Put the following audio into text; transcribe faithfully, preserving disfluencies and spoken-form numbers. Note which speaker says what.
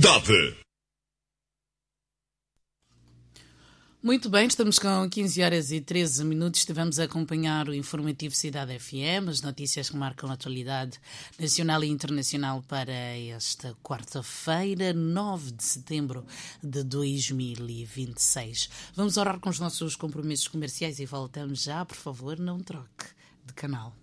Speaker 1: cidade.
Speaker 2: Muito bem, estamos com quinze horas e treze minutos. Estivemos a acompanhar o informativo Cidade F M, as notícias que marcam a atualidade nacional e internacional para esta quarta-feira, nove de setembro de dois mil e vinte e seis. Vamos orar com os nossos compromissos comerciais e voltamos já. Por favor, não troque de canal.